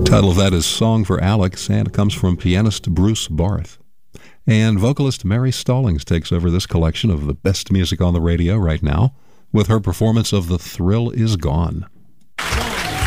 Title of that is Song for Alex, and it comes from pianist Bruce Barth. And vocalist Mary Stallings takes over this collection of the best music on the radio right now with her performance of The Thrill Is Gone.